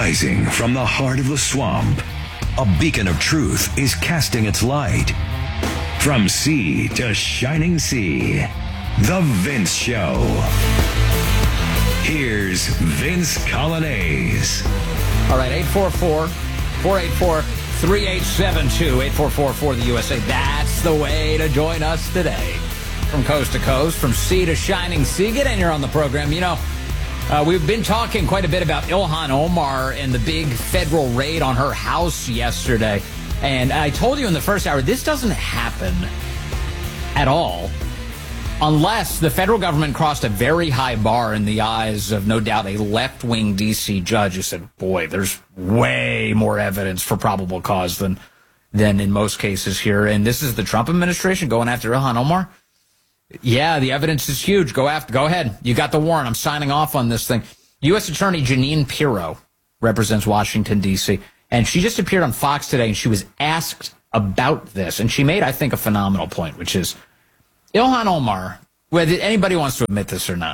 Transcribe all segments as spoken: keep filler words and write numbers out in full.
Rising from the heart of the swamp, a beacon of truth is casting its light. From sea to shining sea, The Vince Show. Here's Vince Coglianese. All right, eight four four, four eight four, three eight seven two, eight four four for the U S A. That's the way to join us today. From coast to coast, from sea to shining sea. Get in here on the program. You know, uh, we've been talking quite a bit about Ilhan Omar and the big federal raid on her house yesterday. And I told you in the first hour, this doesn't happen at all unless the federal government crossed a very high bar in the eyes of, no doubt, a left-wing D C judge who said, boy, there's way more evidence for probable cause than, than in most cases here. And this is the Trump administration going after Ilhan Omar. Yeah, the evidence is huge. Go after, go ahead. You got the warrant. I'm signing off on this thing. U S Attorney Jeanine Pirro represents Washington, D C, and she just appeared on Fox today, and she was asked about this. And she made, I think, a phenomenal point, which is Ilhan Omar, whether anybody wants to admit this or not,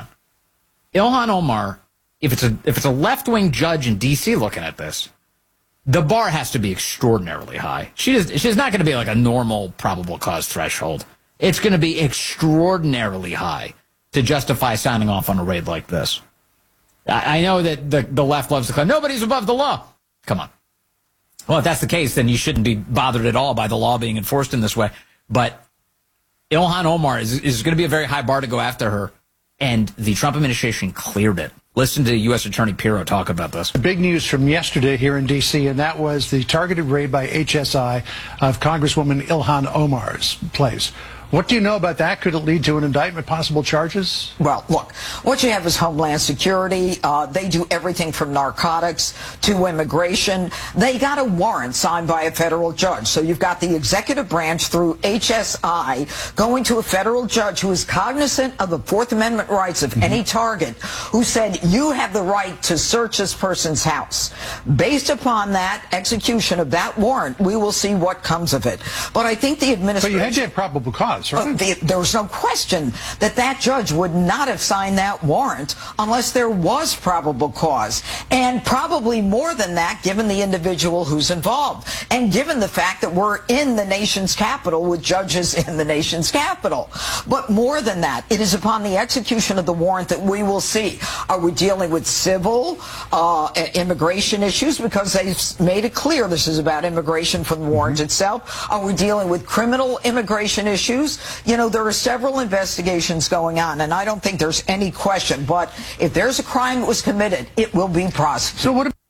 Ilhan Omar, if it's a if it's a left-wing judge in D C looking at this, the bar has to be extraordinarily high. She is, she's not going to be like a normal probable cause threshold. It's going to be extraordinarily high to justify signing off on a raid like this. I, I know that the, the left loves to claim, nobody's above the law. Come on. Well, if that's the case, then you shouldn't be bothered at all by the law being enforced in this way. But Ilhan Omar is, is going to be a very high bar to go after her, and the Trump administration cleared it. Listen to U S Attorney Pirro talk about this. Big news from yesterday here in D C, and that was the targeted raid by H S I of Congresswoman Ilhan Omar's place. What do you know about that? Could it lead to an indictment, possible charges? Well, look, what you have is Homeland Security. Uh, they do everything from narcotics to immigration. They got a warrant signed by a federal judge. So you've got the executive branch through H S I going to a federal judge who is cognizant of the Fourth Amendment rights of mm-hmm. any target, who said, you have the right to search this person's house. Based upon that execution of that warrant, we will see what comes of it. But I think the administration... But you had to have probable cause. Right? Uh, the, there was no question that that judge would not have signed that warrant unless there was probable cause. And probably more than that, given the individual who's involved. And given the fact that we're in the nation's capital with judges in the nation's capital. But more than that, it is upon the execution of the warrant that we will see. Are we dealing with civil uh, immigration issues? Because they've made it clear this is about immigration from the warrant mm-hmm. itself. Are we dealing with criminal immigration issues? You know, there are several investigations going on, and I don't think there's any question. But if there's a crime that was committed, it will be prosecuted. So what?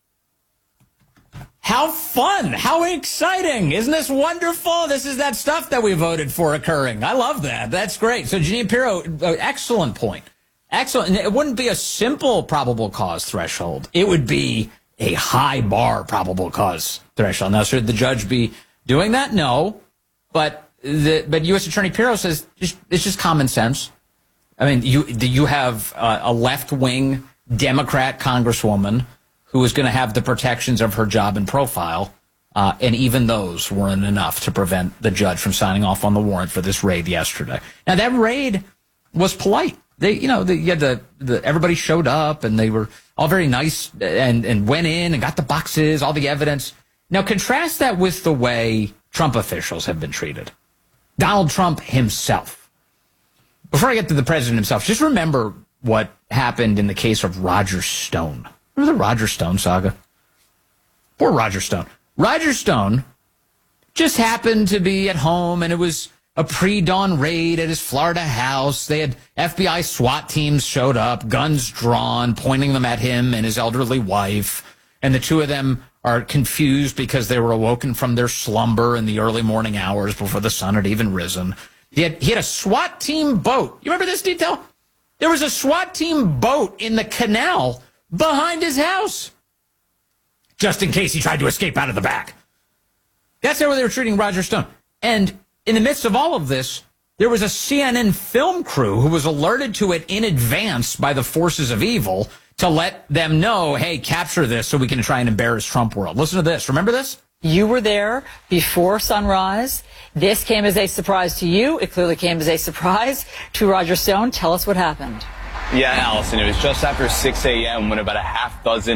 How fun! How exciting! Isn't this wonderful? This is that stuff that we voted for occurring. I love that. That's great. So, Jeanine Pirro, uh, excellent point. Excellent. It wouldn't be a simple probable cause threshold. It would be a high bar probable cause threshold. Now, should the judge be doing that? No. But the, but U S Attorney Pirro says just, it's just common sense. I mean, you you have uh, a left-wing Democrat congresswoman who is going to have the protections of her job and profile, uh, and even those weren't enough to prevent the judge from signing off on the warrant for this raid yesterday. Now, that raid was polite. They, you know, the, you had the, the everybody showed up, and they were all very nice and, and went in and got the boxes, all the evidence. Now, contrast that with the way Trump officials have been treated. Donald Trump himself. Before I get to the president himself, just remember what happened in the case of Roger Stone. Remember the Roger Stone saga? Poor Roger Stone. Roger Stone just happened to be at home, and it was a pre-dawn raid at his Florida house. They had F B I SWAT teams showed up, guns drawn, pointing them at him and his elderly wife. And the two of them are confused because they were awoken from their slumber in the early morning hours before the sun had even risen. He had, he had a SWAT team boat. You remember this detail? There was a SWAT team boat in the canal behind his house, just in case he tried to escape out of the back. That's how they were treating Roger Stone. And in the midst of all of this, there was a C N N film crew who was alerted to it in advance by the forces of evil to let them know, hey, capture this so we can try and embarrass Trump world. Listen to this. Remember this? You were there before sunrise. This came as a surprise to you. It clearly came as a surprise to Roger Stone. Tell us what happened. Yeah, Allison, it was just after six a m when about a half dozen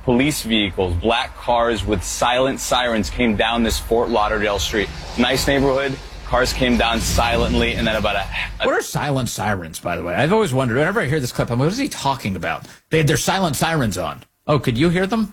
police vehicles, black cars with silent sirens came down this Fort Lauderdale street. Nice neighborhood. Cars came down silently, and then about a, a... What are silent sirens, by the way? I've always wondered, whenever I hear this clip, I'm like, what is he talking about? They had their silent sirens on. Oh, could you hear them?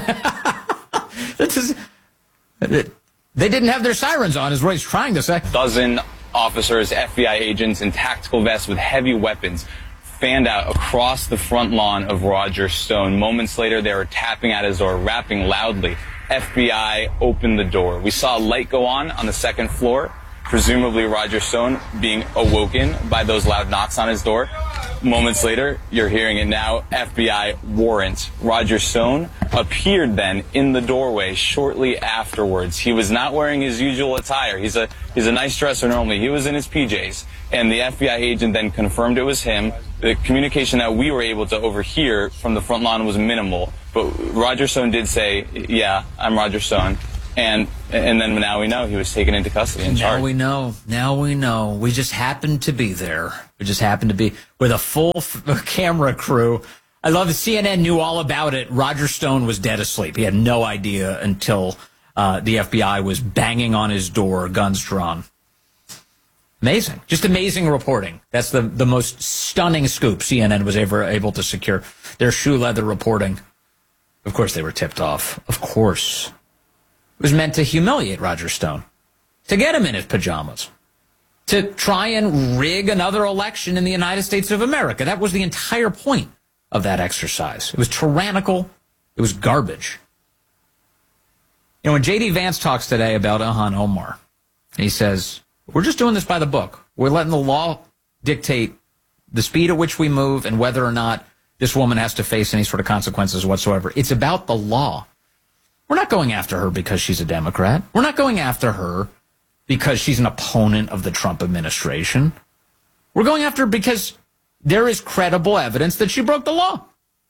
This is, they didn't have their sirens on, is what he's trying to say. Dozen officers, F B I agents in tactical vests with heavy weapons fanned out across the front lawn of Roger Stone. Moments later, they were tapping at his door, rapping loudly. F B I opened the door. We saw a light go on on the second floor. Presumably Roger Stone being awoken by those loud knocks on his door. Moments later, you're hearing it now, F B I warrant. Roger Stone appeared then in the doorway shortly afterwards. He was not wearing his usual attire. He's a he's a nice dresser normally. He was in his P Js. And the F B I agent then confirmed it was him. The communication that we were able to overhear from the front lawn was minimal. But Roger Stone did say, yeah, I'm Roger Stone. And and then now we know he was taken into custody and charged. Now we know. Now we know. We just happened to be there. We just happened to be with a full f- camera crew. I love the C N N knew all about it. Roger Stone was dead asleep. He had no idea until uh, the F B I was banging on his door, guns drawn. Amazing. Just amazing reporting. That's the, the most stunning scoop C N N was ever able to secure. Their shoe leather reporting. Of course they were tipped off. Of course. It was meant to humiliate Roger Stone, to get him in his pajamas, to try and rig another election in the United States of America. That was the entire point of that exercise. It was tyrannical. It was garbage. You know, when J D Vance talks today about Ilhan Omar, he says, we're just doing this by the book. We're letting the law dictate the speed at which we move and whether or not this woman has to face any sort of consequences whatsoever. It's about the law. We're not going after her because she's a Democrat. We're not going after her because she's an opponent of the Trump administration. We're going after her because there is credible evidence that she broke the law.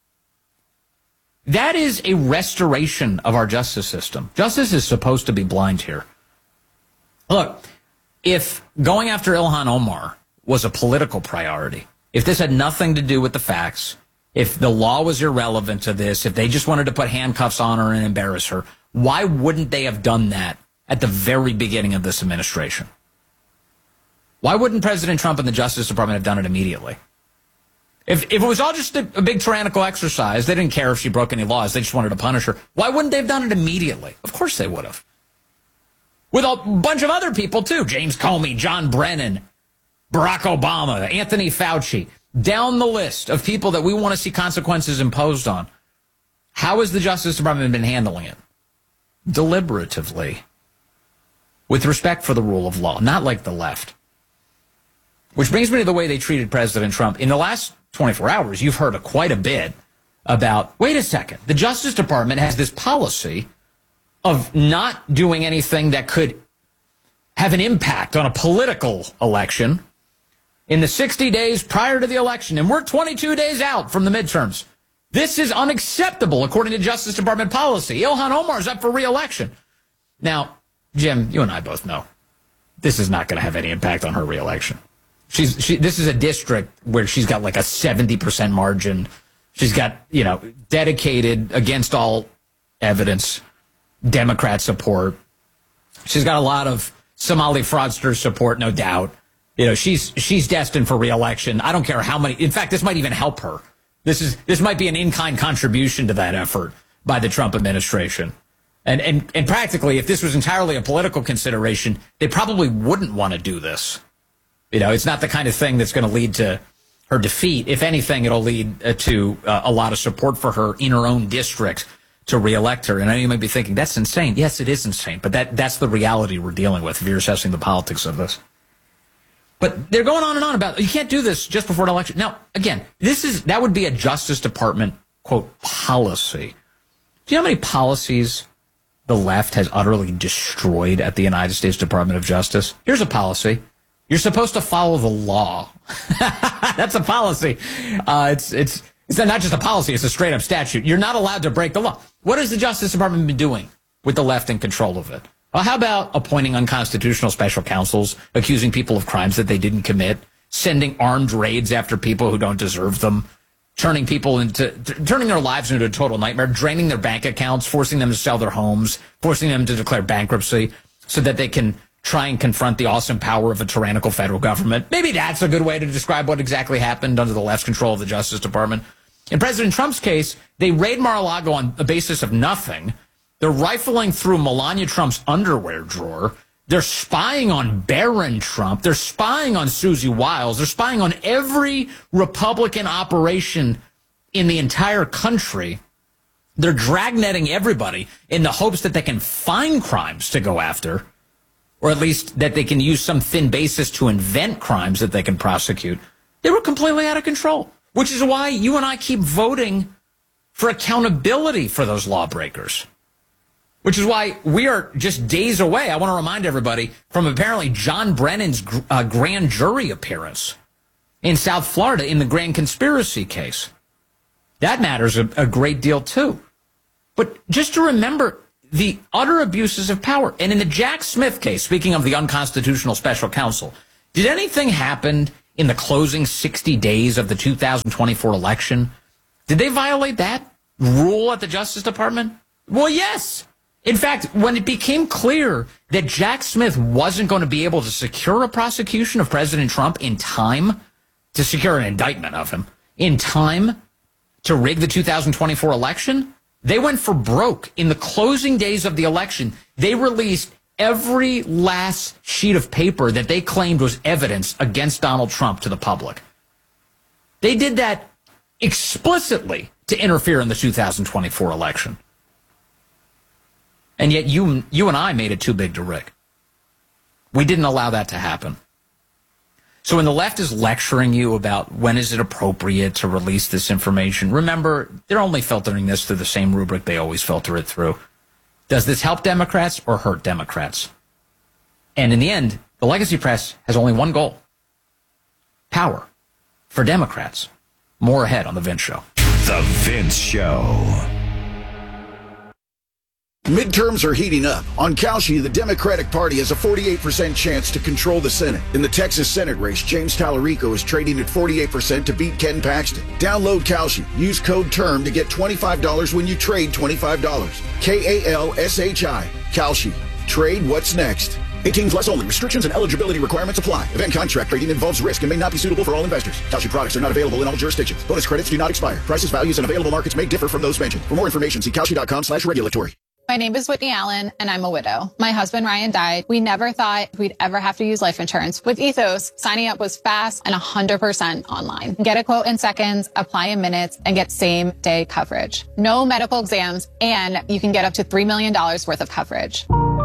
That is a restoration of our justice system. Justice is supposed to be blind here. Look, if going after Ilhan Omar was a political priority, if this had nothing to do with the facts, if the law was irrelevant to this, if they just wanted to put handcuffs on her and embarrass her, why wouldn't they have done that at the very beginning of this administration? Why wouldn't President Trump and the Justice Department have done it immediately? If if it was all just a, a big tyrannical exercise, they didn't care if she broke any laws, they just wanted to punish her, why wouldn't they have done it immediately? Of course they would have. With a bunch of other people, too. James Comey, John Brennan, Barack Obama, Anthony Fauci. Down the list of people that we want to see consequences imposed on. How has the Justice Department been handling it? Deliberatively. With respect for the rule of law, not like the left. Which brings me to the way they treated President Trump. In the last twenty-four hours, you've heard a, quite a bit about, wait a second, the Justice Department has this policy of not doing anything that could have an impact on a political election in the sixty days prior to the election, and we're twenty-two days out from the midterms. This is unacceptable, according to Justice Department policy. Ilhan Omar's up for re-election. Now, Jim, you and I both know this is not going to have any impact on her re-election. She's she, this is a district where she's got like a seventy percent margin. She's got, you know, dedicated, against all evidence, Democrat support. She's got a lot of Somali fraudster support, no doubt. You know, she's she's destined for re-election. I don't care how many. In fact, this might even help her. This is this might be an in-kind contribution to that effort by the Trump administration. And and and practically, if this was entirely a political consideration, they probably wouldn't want to do this. You know, it's not the kind of thing that's going to lead to her defeat. If anything, it'll lead uh, to uh, a lot of support for her in her own district to re-elect her. And I know you might be thinking, that's insane. Yes, it is insane. But that that's the reality we're dealing with if you're assessing the politics of this. But they're going on and on about, you can't do this just before an election. Now, again, this is that would be a Justice Department, quote, policy. Do you know how many policies the left has utterly destroyed at the United States Department of Justice? Here's a policy. You're supposed to follow the law. That's a policy. Uh, it's it's it's not just a policy, it's a straight up statute. You're not allowed to break the law. What has the Justice Department been doing with the left in control of it? Well, how about appointing unconstitutional special counsels, accusing people of crimes that they didn't commit, sending armed raids after people who don't deserve them, turning people into, t- turning their lives into a total nightmare, draining their bank accounts, forcing them to sell their homes, forcing them to declare bankruptcy so that they can try and confront the awesome power of a tyrannical federal government. Maybe that's a good way to describe what exactly happened under the left's control of the Justice Department. In President Trump's case, they raid Mar-a-Lago on the basis of nothing. They're rifling through Melania Trump's underwear drawer. They're spying on Barron Trump. They're spying on Susie Wiles. They're spying on every Republican operation in the entire country. They're dragnetting everybody in the hopes that they can find crimes to go after, or at least that they can use some thin basis to invent crimes that they can prosecute. They were completely out of control, which is why you and I keep voting for accountability for those lawbreakers. Which is why we are just days away, I want to remind everybody, from apparently John Brennan's uh, grand jury appearance in South Florida in the grand conspiracy case. That matters a, a great deal, too. But just to remember the utter abuses of power. And in the Jack Smith case, speaking of the unconstitutional special counsel, did anything happen in the closing sixty days of the two thousand twenty-four election? Did they violate that rule at the Justice Department? Well, yes. In fact, when it became clear that Jack Smith wasn't going to be able to secure a prosecution of President Trump in time to secure an indictment of him, in time to rig the two thousand twenty-four election, they went for broke. In the closing days of the election, they released every last sheet of paper that they claimed was evidence against Donald Trump to the public. They did that explicitly to interfere in the two thousand twenty-four election. And yet you you and I made it too big to rig. We didn't allow that to happen. So when the left is lecturing you about when is it appropriate to release this information, remember, they're only filtering this through the same rubric they always filter it through. Does this help Democrats or hurt Democrats? And in the end, the legacy press has only one goal: power for Democrats. More ahead on The Vince Show. The Vince Show. Midterms are heating up. On Kalshi, the Democratic Party has a forty-eight percent chance to control the Senate. In the Texas Senate race, James Tallarico is trading at forty-eight percent to beat Ken Paxton. Download Kalshi. Use code TERM to get twenty-five dollars when you trade twenty-five dollars. K A L S H I. Kalshi. Trade what's next. eighteen plus only. Restrictions and eligibility requirements apply. Event contract trading involves risk and may not be suitable for all investors. Kalshi products are not available in all jurisdictions. Bonus credits do not expire. Prices, values, and available markets may differ from those mentioned. For more information, see Kalshi.com slash regulatory. My name is Whitney Allen, and I'm a widow. My husband, Ryan, died. We never thought we'd ever have to use life insurance. With Ethos, signing up was fast and one hundred percent online. Get a quote in seconds, apply in minutes, and get same-day coverage. No medical exams, and you can get up to three million dollars worth of coverage.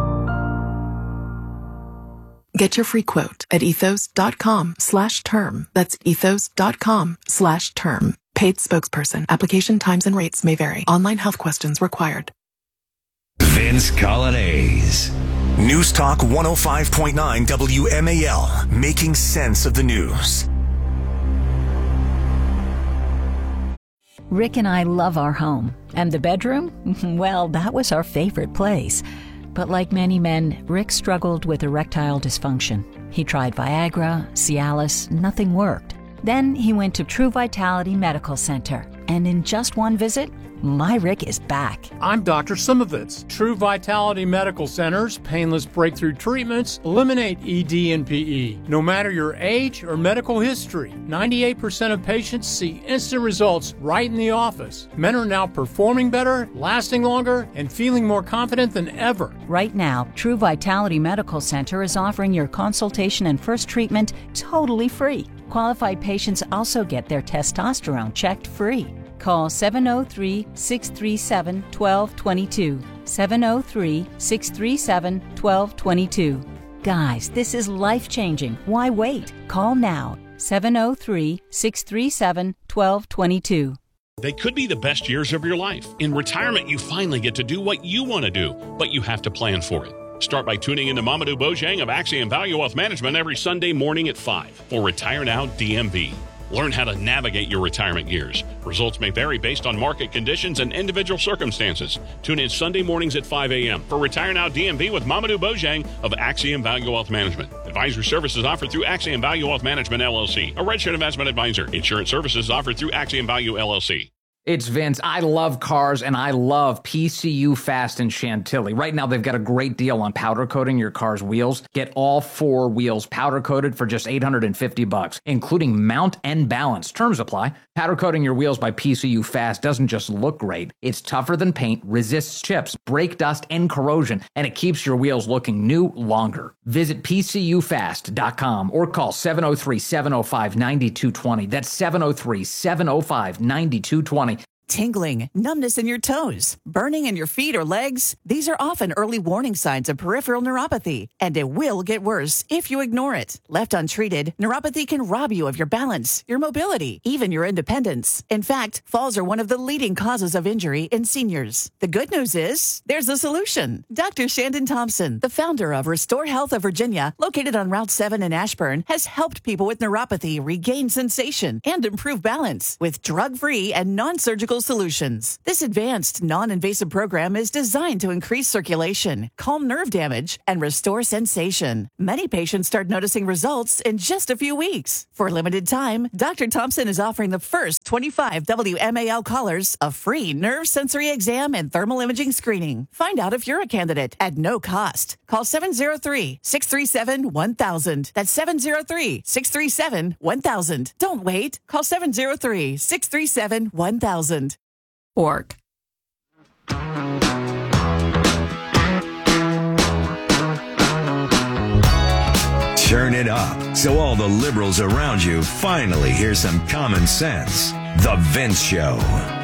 Get your free quote at ethos.com slash term. That's ethos.com slash term. Paid spokesperson. Application times and rates may vary. Online health questions required. Vince Colonnese. News Talk one oh five point nine W M A L, making sense of the news. Rick and I love our home. And the bedroom? Well, that was our favorite place. But like many men, Rick struggled with erectile dysfunction. He tried Viagra, Cialis, nothing worked. Then he went to True Vitality Medical Center. And in just one visit, my Rick is back. I'm Doctor Simovitz. True Vitality Medical Center's painless breakthrough treatments eliminate E D and P E. No matter your age or medical history, ninety-eight percent of patients see instant results right in the office. Men are now performing better, lasting longer, and feeling more confident than ever. Right now, True Vitality Medical Center is offering your consultation and first treatment totally free. Qualified patients also get their testosterone checked free. Call seven oh three, six three seven, one two two two. seven oh three, six three seven, one two two two. Guys, this is life-changing. Why wait? Call now. seven oh three, six three seven, one two two two. They could be the best years of your life. In retirement, you finally get to do what you want to do, but you have to plan for it. Start by tuning into Mamadou Bojang of Axiom Value Wealth Management every Sunday morning at five for Retire Now D M V. Learn how to navigate your retirement years. Results may vary based on market conditions and individual circumstances. Tune in Sunday mornings at five a.m. for Retire Now D M V with Mamadou Bojang of Axiom Value Wealth Management. Advisory services offered through Axiom Value Wealth Management, L L C, a registered investment advisor. Insurance services offered through Axiom Value, L L C. It's Vince. I love cars, and I love P C U Fast in Chantilly. Right now, they've got a great deal on powder coating your car's wheels. Get all four wheels powder coated for just eight hundred fifty bucks, including mount and balance. Terms apply. Powder coating your wheels by P C U Fast doesn't just look great. It's tougher than paint, resists chips, brake dust, and corrosion, and it keeps your wheels looking new longer. Visit P C U fast dot com or call seven oh three, seven oh five, nine two two oh. That's seven oh three, seven oh five, nine two two oh. Tingling, numbness in your toes, burning in your feet or legs. These are often early warning signs of peripheral neuropathy, and it will get worse if you ignore it. Left untreated, neuropathy can rob you of your balance, your mobility, even your independence. In fact, falls are one of the leading causes of injury in seniors. The good news is, there's a solution. Doctor Shandon Thompson, the founder of Restore Health of Virginia, located on Route seven in Ashburn, has helped people with neuropathy regain sensation and improve balance with drug-free and non-surgical solutions. This advanced, non-invasive program is designed to increase circulation, calm nerve damage, and restore sensation. Many patients start noticing results in just a few weeks. For a limited time, Doctor Thompson is offering the first twenty-five W M A L callers a free nerve sensory exam and thermal imaging screening. Find out if you're a candidate at no cost. Call seven oh three, six three seven, one thousand. That's seven oh three, six three seven, one thousand. Don't wait. Call seven oh three, six three seven, one thousand. Org. Turn it up so all the liberals around you finally hear some common sense. The Vince Show.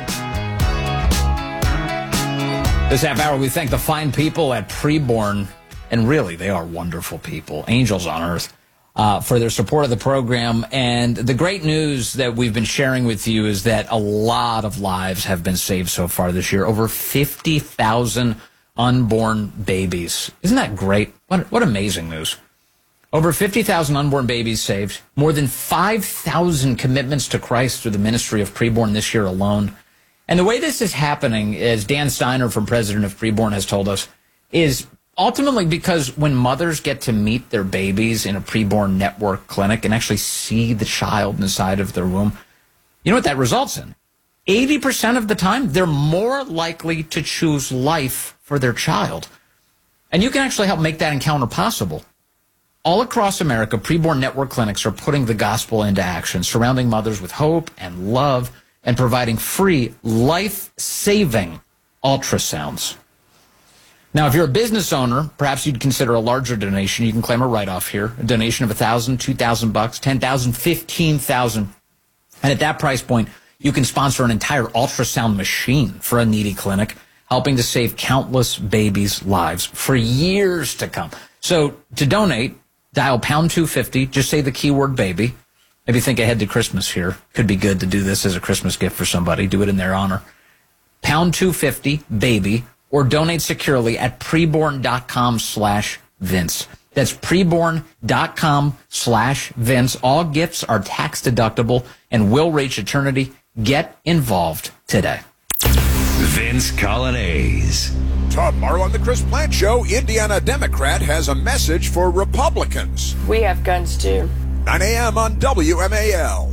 This half hour, we thank the fine people at Preborn, and really, they are wonderful people, angels on earth, uh, for their support of the program. And the great news that we've been sharing with you is that a lot of lives have been saved so far this year. Over fifty thousand unborn babies. Isn't that great? What, what amazing news. Over fifty thousand unborn babies saved. More than five thousand commitments to Christ through the ministry of Preborn this year alone. And the way this is happening, as Dan Steiner from President of Preborn has told us, is ultimately because when mothers get to meet their babies in a Preborn network clinic and actually see the child inside of their womb, you know what that results in? eighty percent of the time, they're more likely to choose life for their child. And you can actually help make that encounter possible. All across America, Preborn network clinics are putting the gospel into action, surrounding mothers with hope and love, and providing free, life-saving ultrasounds. Now, if you're a business owner, perhaps you'd consider a larger donation. You can claim a write-off here. A donation of one thousand, two thousand bucks, ten thousand, fifteen thousand. And at that price point, you can sponsor an entire ultrasound machine for a needy clinic, helping to save countless babies' lives for years to come. So to donate, dial pound two fifty, just say the keyword baby. Maybe think ahead to Christmas here. Could be good to do this as a Christmas gift for somebody. Do it in their honor. pound two fifty, baby, or donate securely at preborn.com slash Vince. That's preborn.com slash Vince. All gifts are tax deductible and will reach eternity. Get involved today. Vince Colonnese. Tomorrow on the Chris Plant Show, Indiana Democrat has a message for Republicans. We have guns too. nine a.m. on W M A L.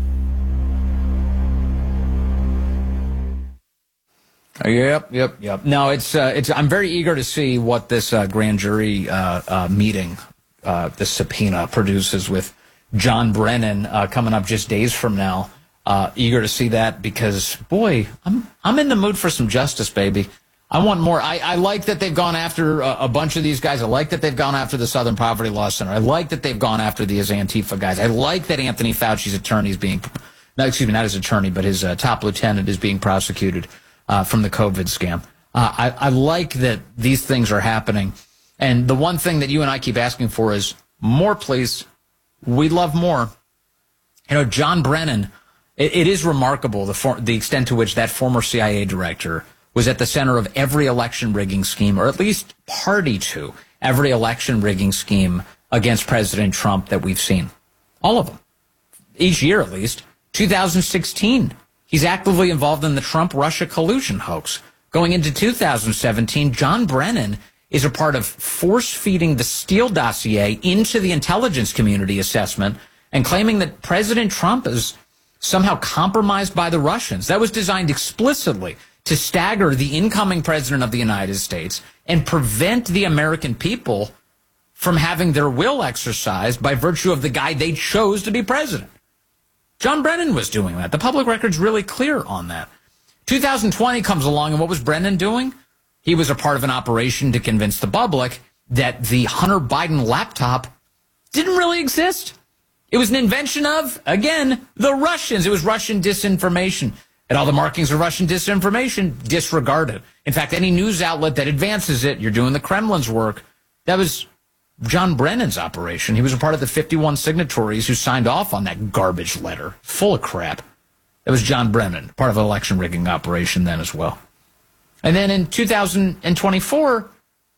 Yep, yep, yep. No, it's uh, it's. I'm very eager to see what this uh, grand jury uh, uh, meeting, uh, the subpoena, produces with John Brennan uh, coming up just days from now. Uh, eager to see that because, boy, I'm I'm in the mood for some justice, baby. I want more. I, I like that they've gone after a, a bunch of these guys. I like that they've gone after the Southern Poverty Law Center. I like that they've gone after these Antifa guys. I like that Anthony Fauci's attorney is being, no, excuse me, not his attorney, but his uh, top lieutenant is being prosecuted uh, from the COVID scam. Uh, I, I like that these things are happening. And the one thing that you and I keep asking for is more, please. We'd love more. You know, John Brennan, it, it is remarkable the, for, the extent to which that former C I A director was at the center of every election rigging scheme, or at least party to every election rigging scheme against President Trump that we've seen. All of them. Each year, at least. two thousand sixteen, he's actively involved in the Trump-Russia collusion hoax. Going into two thousand seventeen, John Brennan is a part of force-feeding the Steele dossier into the intelligence community assessment and claiming that President Trump is somehow compromised by the Russians. That was designed explicitly to stagger the incoming president of the United States and prevent the American people from having their will exercised by virtue of the guy they chose to be president. John Brennan was doing that. The public record's really clear on that. two thousand twenty comes along, and what was Brennan doing? He was a part of an operation to convince the public that the Hunter Biden laptop didn't really exist. It was an invention of, again, the Russians. It was Russian disinformation. And all the markings of Russian disinformation, disregarded. In fact, any news outlet that advances it, you're doing the Kremlin's work. That was John Brennan's operation. He was a part of the fifty-one signatories who signed off on that garbage letter, full of crap. That was John Brennan, part of an election rigging operation then as well. And then in two thousand twenty-four,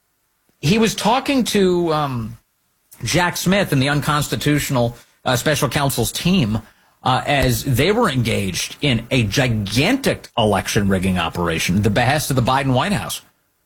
he was talking to um, Jack Smith and the unconstitutional uh, special counsel's team uh, as they were engaged in a gigantic election rigging operation at the behest of the Biden White House.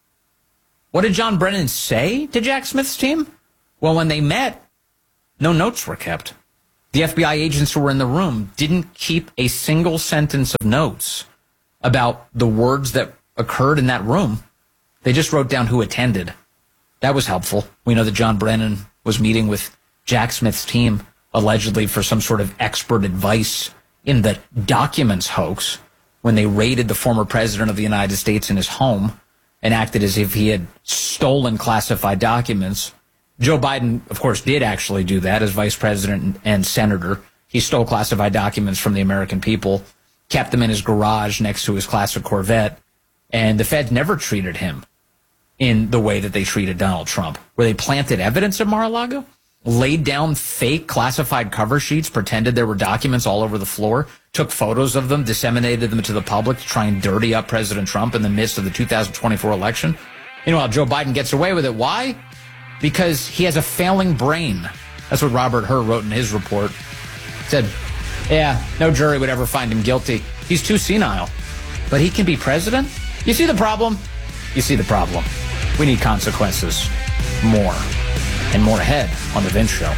What did John Brennan say to Jack Smith's team? Well, when they met, no notes were kept. The F B I agents who were in the room didn't keep a single sentence of notes about the words that occurred in that room. They just wrote down who attended. That was helpful. We know that John Brennan was meeting with Jack Smith's team, allegedly for some sort of expert advice in the documents hoax when they raided the former president of the United States in his home and acted as if he had stolen classified documents. Joe Biden, of course, did actually do that as vice president and senator. He stole classified documents from the American people, kept them in his garage next to his classic Corvette, and the Fed never treated him in the way that they treated Donald Trump, where they planted evidence at Mar-a-Lago, laid down fake classified cover sheets, pretended there were documents all over the floor, took photos of them, disseminated them to the public to try and dirty up President Trump in the midst of the two thousand twenty-four election. Meanwhile, Joe Biden gets away with it. Why? Because he has a failing brain. That's what Robert Hur wrote in his report. Said, yeah, no jury would ever find him guilty. He's too senile. But he can be president? You see the problem? You see the problem. We need consequences. More. And more ahead on The Vince Show.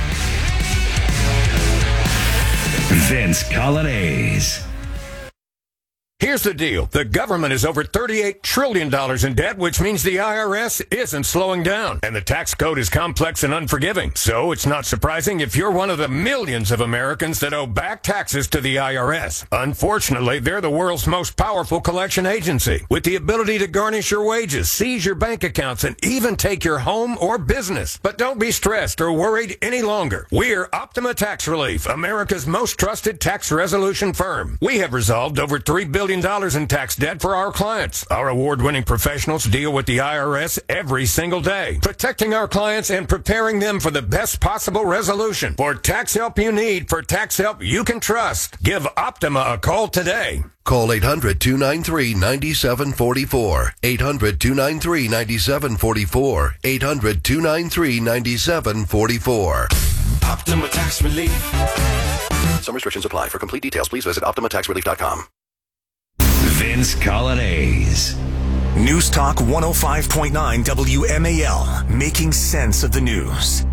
Vince Coglianese. Here's the deal. The government is over thirty-eight trillion dollars in debt, which means the I R S isn't slowing down. And the tax code is complex and unforgiving. So it's not surprising if you're one of the millions of Americans that owe back taxes to the I R S. Unfortunately, they're the world's most powerful collection agency, with the ability to garnish your wages, seize your bank accounts, and even take your home or business. But don't be stressed or worried any longer. We're Optima Tax Relief, America's most trusted tax resolution firm. We have resolved over three billion dollars in tax debt for our clients. Our award-winning professionals deal with the I R S every single day, protecting our clients and preparing them for the best possible resolution. For tax help you need, for tax help you can trust, give Optima a call today. Call eight hundred, two nine three, nine seven four four. eight hundred, two nine three, nine seven four four. eight hundred, two nine three, nine seven four four. Optima Tax Relief. Some restrictions apply. For complete details, please visit optima tax relief dot com. Vince Coglianese. News Talk one oh five point nine W M A L, making sense of the news.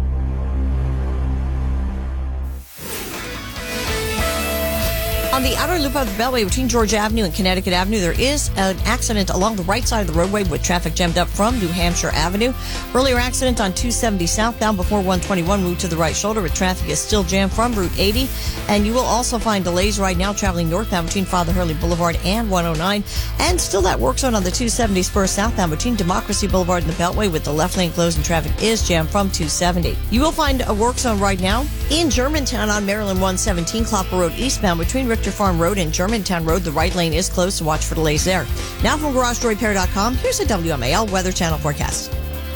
On the outer loop of the Beltway between Georgia Avenue and Connecticut Avenue, there is an accident along the right side of the roadway with traffic jammed up from New Hampshire Avenue. Earlier accident on two seventy southbound before one twenty-one, route to the right shoulder, with traffic is still jammed from Route eighty. And you will also find delays right now traveling northbound between Father Hurley Boulevard and one oh nine. And still that work zone on the two seventy spur southbound between Democracy Boulevard and the Beltway, with the left lane closed and traffic is jammed from two seventy. You will find a work zone right now in Germantown on Maryland one seventeen, Clopper Road eastbound between Richter Farm Road and Germantown Road. The right lane is closed, so watch for delays there. Now from Garage Door Repair dot com, here's a W M A L Weather Channel forecast.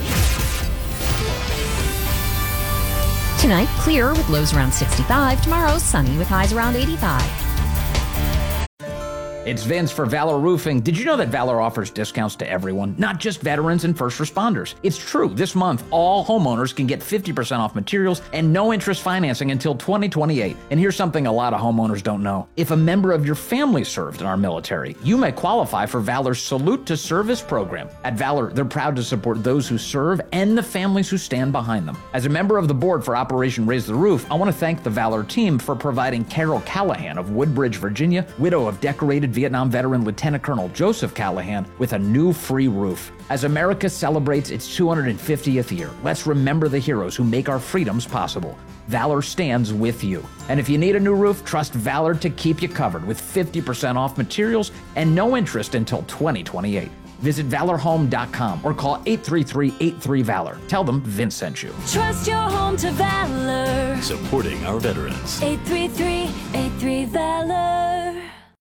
Tonight, clear with lows around sixty-five. Tomorrow, sunny with highs around eighty-five. It's Vince for Valor Roofing. Did you know that Valor offers discounts to everyone, not just veterans and first responders? It's true. This month, all homeowners can get fifty percent off materials and no interest financing until twenty twenty-eight. And here's something a lot of homeowners don't know. If a member of your family served in our military, you may qualify for Valor's Salute to Service program. At Valor, they're proud to support those who serve and the families who stand behind them. As a member of the board for Operation Raise the Roof, I want to thank the Valor team for providing Carol Callahan of Woodbridge, Virginia, widow of decorated Vietnam veteran Lieutenant Colonel Joseph Callahan, with a new free roof. As America celebrates its two hundred fiftieth year, let's remember the heroes who make our freedoms possible. Valor stands with you. And if you need a new roof, trust Valor to keep you covered with fifty percent off materials and no interest until twenty twenty-eight. Visit valor home dot com or call eight three three, eight three, VALOR. Tell them Vince sent you. Trust your home to Valor. Supporting our veterans. eight three three, eight three, VALOR.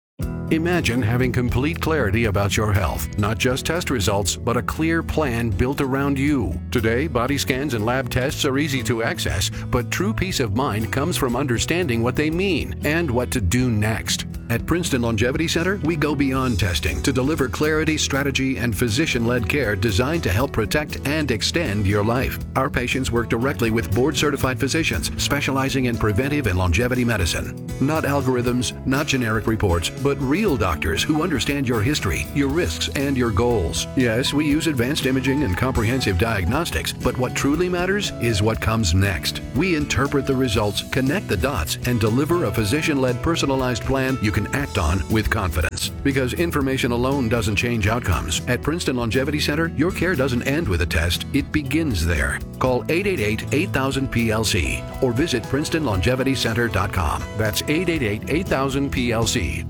Imagine having complete clarity about your health. Not just test results, but a clear plan built around you. Today, body scans and lab tests are easy to access, but true peace of mind comes from understanding what they mean and what to do next. At Princeton Longevity Center, we go beyond testing to deliver clarity, strategy, and physician-led care designed to help protect and extend your life. Our patients work directly with board-certified physicians specializing in preventive and longevity medicine. Not algorithms, not generic reports, but real doctors who understand your history, your risks, and your goals. Yes, we use advanced imaging and comprehensive diagnostics, but what truly matters is what comes next. We interpret the results, connect the dots, and deliver a physician-led personalized plan you can act on with confidence. Because information alone doesn't change outcomes. At Princeton Longevity Center, your care doesn't end with a test, it begins there. Call eight eight eight, eight thousand, P L C or visit princeton longevity center dot com. That's eight eight eight, eight thousand, P L C.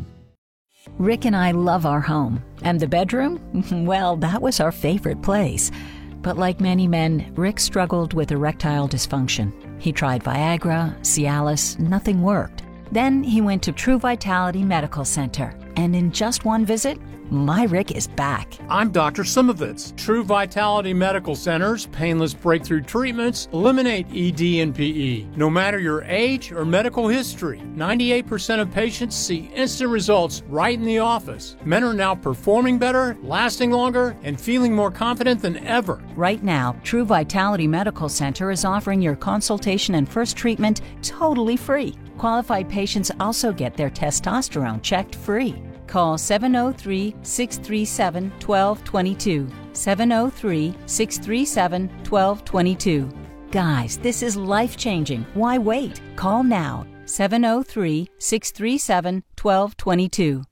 Rick and I love our home. And the bedroom? Well, that was our favorite place. But like many men, Rick struggled with erectile dysfunction. He tried Viagra, Cialis, nothing worked. Then he went to True Vitality Medical Center, and in just one visit, my Rick is back. I'm Doctor Simovitz. True Vitality Medical Center's painless breakthrough treatments eliminate E D and P E. No matter your age or medical history, ninety-eight percent of patients see instant results right in the office. Men are now performing better, lasting longer, and feeling more confident than ever. Right now, True Vitality Medical Center is offering your consultation and first treatment totally free. Qualified patients also get their testosterone checked free. Call seven oh three, six three seven, one two two two. seven oh three, six three seven, one two two two. Guys, this is life-changing. Why wait? Call now. seven oh three, six three seven, one two two two.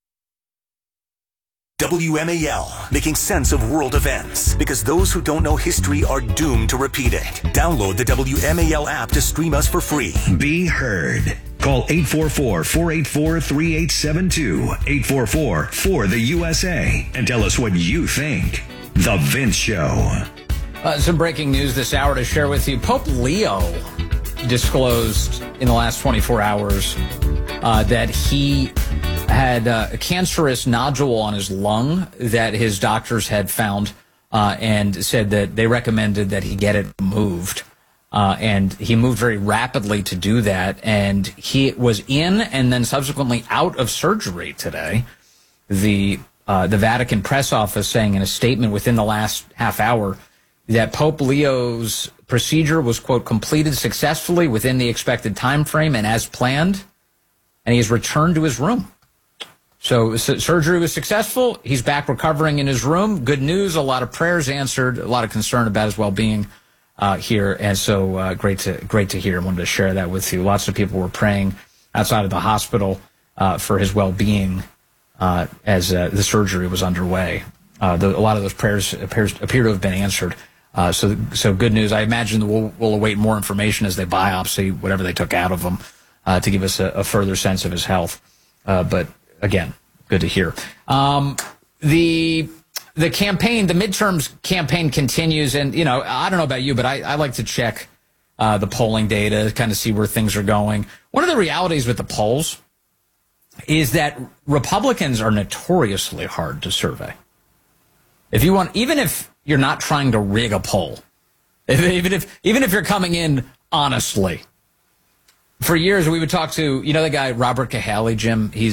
W M A L, making sense of world events, because those who don't know history are doomed to repeat it. Download the W M A L app to stream us for free. Be heard. Call eight four four, four eight four, three eight seven two, eight four four, four the U S A, and tell us what you think. The Vince Show. Uh, some breaking news this hour to share with you. Pope Leo disclosed in the last twenty-four hours uh, that he had uh, a cancerous nodule on his lung that his doctors had found uh, and said that they recommended that he get it removed. Uh, and he moved very rapidly to do that. And he was in and then subsequently out of surgery today. The uh, the Vatican press office saying in a statement within the last half hour that Pope Leo's procedure was, quote, completed successfully within the expected time frame and as planned. And he has returned to his room. So surgery was successful. He's back recovering in his room. Good news. A lot of prayers answered. A lot of concern about his well-being uh, here. And so uh, great to great to hear. I wanted to share that with you. Lots of people were praying outside of the hospital uh, for his well-being uh, as uh, the surgery was underway. Uh, the, a lot of those prayers appears, appear to have been answered. Uh, so so good news. I imagine we'll, we'll await more information as they biopsy whatever they took out of him uh, to give us a, a further sense of his health. Uh, but again, good to hear. Um, the the campaign, the midterms campaign continues, and you know, I don't know about you, but I, I like to check uh, the polling data, kind of see where things are going. One of the realities with the polls is that Republicans are notoriously hard to survey. If you want, even if you're not trying to rig a poll, if, even if even if you're coming in honestly. For years, we would talk to, you know, the guy, Robert Cahaly, Jim. He's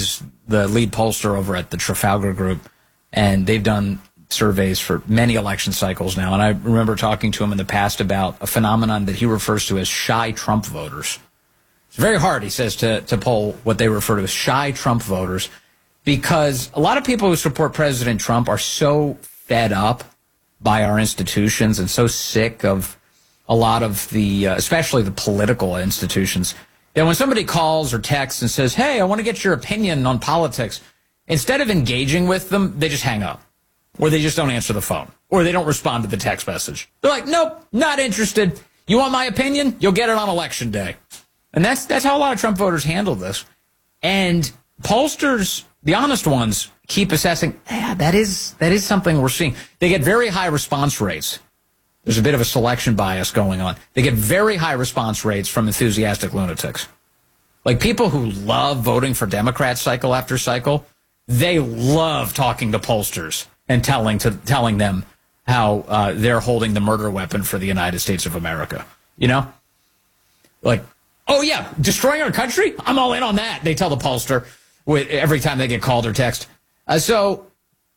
the lead pollster over at the Trafalgar Group, and they've done surveys for many election cycles now. And I remember talking to him in the past about a phenomenon that he refers to as shy Trump voters. It's very hard, he says, to, to poll what they refer to as shy Trump voters, because a lot of people who support President Trump are so fed up by our institutions and so sick of a lot of the, uh, especially the political institutions, that when somebody calls or texts and says, hey, I want to get your opinion on politics, instead of engaging with them, they just hang up. Or they just don't answer the phone. Or they don't respond to the text message. They're like, nope, not interested. You want my opinion? You'll get it on election day. And that's that's how a lot of Trump voters handle this. And pollsters, the honest ones, keep assessing, yeah, that is that is something we're seeing. They get very high response rates. There's a bit of a selection bias going on. They get very high response rates from enthusiastic lunatics. Like people who love voting for Democrats cycle after cycle, they love talking to pollsters and telling to telling them how uh, they're holding the murder weapon for the United States of America. You know? Like, oh, yeah, destroying our country? I'm all in on that, they tell the pollster with, every time they get called or text. Uh, so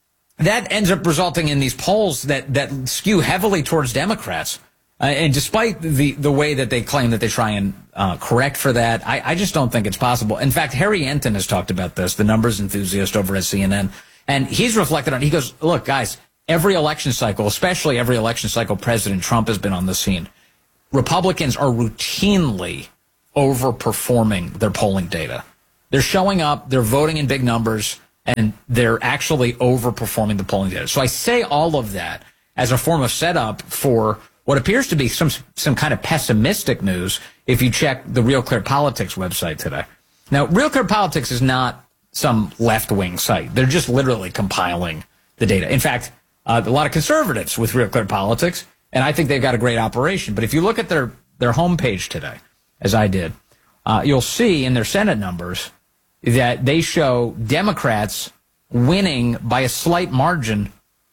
that ends up resulting in these polls that, that skew heavily towards Democrats. Uh, and despite the, the way that they claim that they try and uh, correct for that, I, I just don't think it's possible. In fact, Harry Enton has talked about this, the numbers enthusiast over at C N N. And he's reflected on, he goes, look, guys, every election cycle, especially every election cycle President Trump has been on the scene, Republicans are routinely overperforming their polling data. They're showing up, they're voting in big numbers, and they're actually overperforming the polling data. So I say all of that as a form of setup for what appears to be some some kind of pessimistic news if you check the Real Clear Politics website today. Now, Real Clear Politics is not some left-wing site. They're just literally compiling the data. In fact, uh, a lot of conservatives with Real Clear Politics, and I think they've got a great operation. But if you look at their, their homepage today, as I did, uh, you'll see in their Senate numbers that they show Democrats winning by a slight margin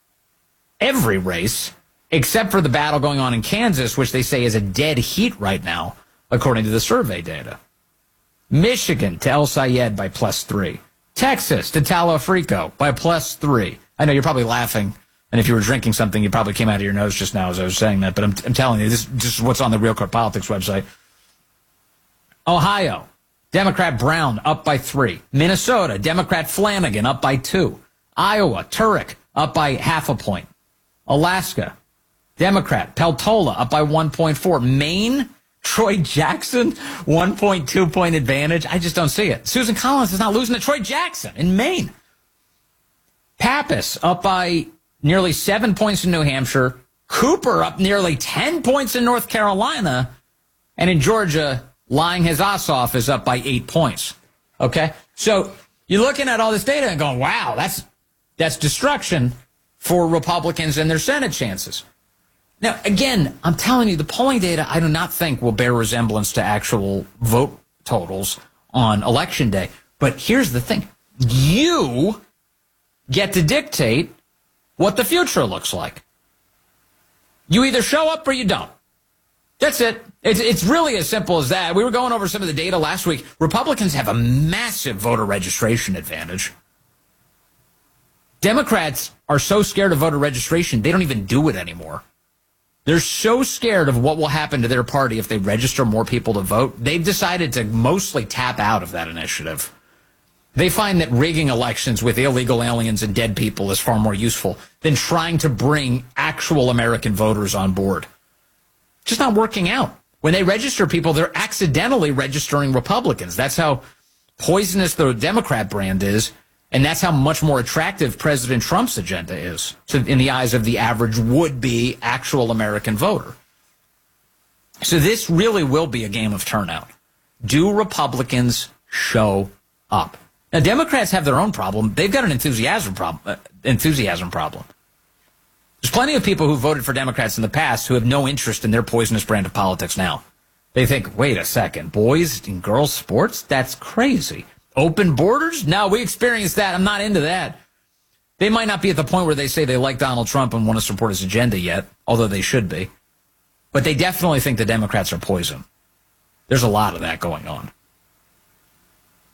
every race, except for the battle going on in Kansas, which they say is a dead heat right now, according to the survey data. Michigan to El Sayed by plus three. Texas to Talafrico by plus three. I know you're probably laughing, and if you were drinking something, you probably came out of your nose just now as I was saying that, but I'm, I'm telling you, this, this is what's on the Real Clear Politics website. Ohio, Democrat Brown up by three. Minnesota, Democrat Flanagan up by two. Iowa, Turek up by half a point. Alaska, Democrat Peltola up by one point four. Maine, Troy Jackson, one point two point advantage. I just don't see it. Susan Collins is not losing to Troy Jackson in Maine. Pappas up by nearly seven points in New Hampshire. Cooper up nearly ten points in North Carolina. And in Georgia, lying his ass off is up by eight points. Okay? So you're looking at all this data and going, wow, that's that's destruction for Republicans and their Senate chances. Now, again, I'm telling you, the polling data I do not think will bear resemblance to actual vote totals on Election Day. But here's the thing. You get to dictate what the future looks like. You either show up or you don't. That's it. It's, it's really as simple as that. We were going over some of the data last week. Republicans have a massive voter registration advantage. Democrats are so scared of voter registration, they don't even do it anymore. They're so scared of what will happen to their party if they register more people to vote. They've decided to mostly tap out of that initiative. They find that rigging elections with illegal aliens and dead people is far more useful than trying to bring actual American voters on board. Just not working out. When they register people, they're accidentally registering Republicans. That's how poisonous the Democrat brand is, and that's how much more attractive President Trump's agenda is to, in the eyes of the average would-be actual American voter. So this really will be a game of turnout. Do Republicans show up? Now, Democrats have their own problem. They've got an enthusiasm problem. Uh, enthusiasm problem. There's plenty of people who voted for Democrats in the past who have no interest in their poisonous brand of politics now. They think, wait a second, boys and girls sports? That's crazy. Open borders? No, we experienced that. I'm not into that. They might not be at the point where they say they like Donald Trump and want to support his agenda yet, although they should be. But they definitely think the Democrats are poison. There's a lot of that going on.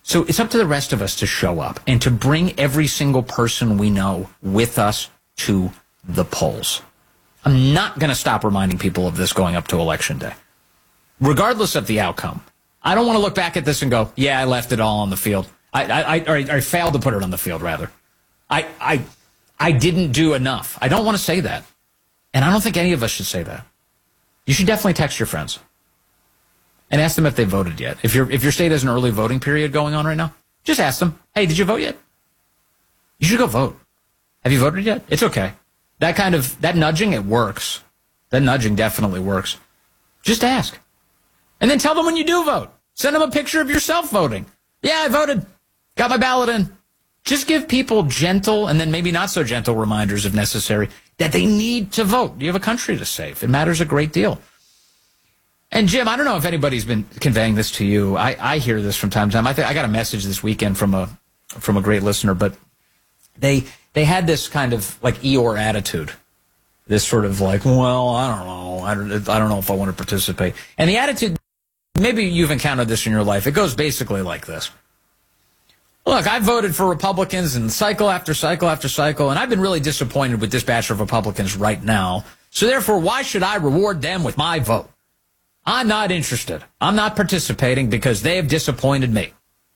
So it's up to the rest of us to show up and to bring every single person we know with us to the polls. I'm not going to stop reminding people of this going up to Election Day. Regardless of the outcome, I don't want to look back at this and go, yeah, I left it all on the field. I, I, I, or I failed to put it on the field, rather. I, I, I didn't do enough. I don't want to say that. And I don't think any of us should say that. You should definitely text your friends and ask them if they voted yet. If, your if your state has an early voting period going on right now, just ask them, hey, did you vote yet? You should go vote. Have you voted yet? It's okay. That kind of, that nudging, it works. That nudging definitely works. Just ask. And then tell them when you do vote. Send them a picture of yourself voting. Yeah, I voted. Got my ballot in. Just give people gentle and then maybe not so gentle reminders, if necessary, that they need to vote. You have a country to save. It matters a great deal. And, Jim, I don't know if anybody's been conveying this to you. I, I hear this from time to time. I, th- I got a message this weekend from a from a great listener, but they they had this kind of like Eeyore attitude, this sort of like, well, I don't know. I don't, I don't know if I want to participate. And the attitude, maybe you've encountered this in your life. It goes basically like this. Look, I voted for Republicans and cycle after cycle after cycle, and I've been really disappointed with this batch of Republicans right now. So therefore, why should I reward them with my vote? I'm not interested. I'm not participating because they have disappointed me.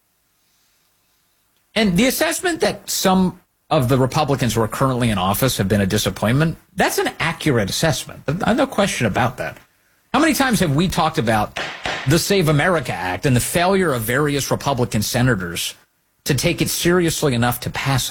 And the assessment that some of the Republicans who are currently in office have been a disappointment, that's an accurate assessment. There's no question about that. How many times have we talked about the Save America Act and the failure of various Republican senators to take it seriously enough to pass it?